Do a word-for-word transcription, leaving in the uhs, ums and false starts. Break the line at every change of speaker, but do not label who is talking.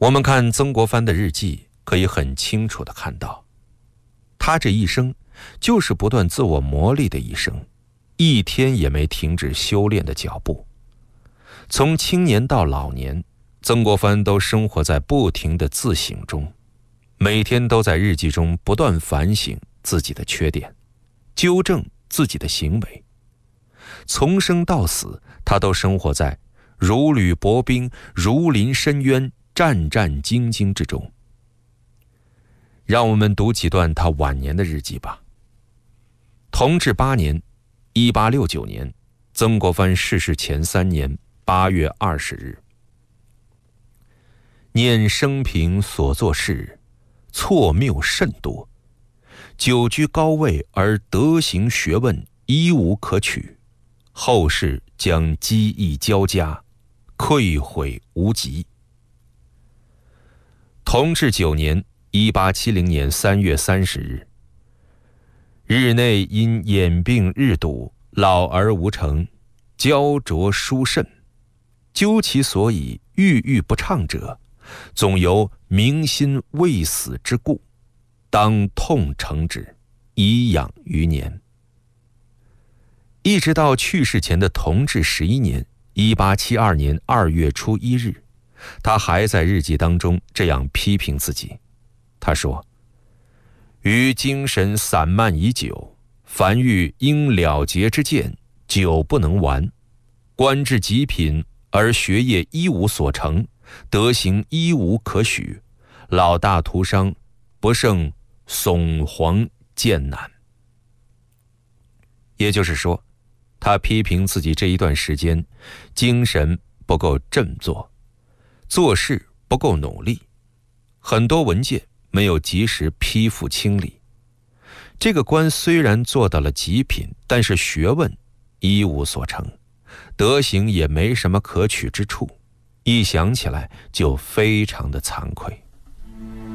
我们看曾国藩的日记，可以很清楚地看到，他这一生就是不断自我磨砺的一生，一天也没停止修炼的脚步。从青年到老年，曾国藩都生活在不停的自省中，每天都在日记中不断反省自己的缺点，纠正自己的行为。从生到死，他都生活在如履薄冰、如临深渊、战战兢兢之中。让我们读几段他晚年的日记吧。同治八年，一八六九年，曾国藩逝世前三年八月二十日。念生平所作事，错谬甚多，久居高位而德行学问一无可取，后世将机益交加，愧悔无极。同治九年，一八七零年三月三十日，日内因眼病日笃，老而无成，焦灼疏甚，究其所以郁郁不畅者，总由明心未死之故，当痛惩之，以养余年。一直到去世前的同治十一年，一八七二年二月初一日，他还在日记当中这样批评自己。他说：余精神散漫已久，凡欲应了结之见，久不能完。官至极品，而学业一无所成，德行一无可许，老大徒伤，不胜悚惶艰难。也就是说，他批评自己这一段时间精神不够振作，做事不够努力，很多文件没有及时批复清理。这个官虽然做到了极品，但是学问一无所成，德行也没什么可取之处，一想起来就非常的惭愧。